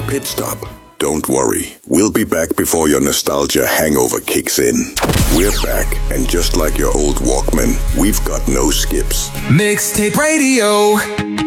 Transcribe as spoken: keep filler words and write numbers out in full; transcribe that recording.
pit stop. Don't worry, we'll be back before your nostalgia hangover kicks in. We're back, and just like your old Walkman, we've got no skips. Mixtape Radio.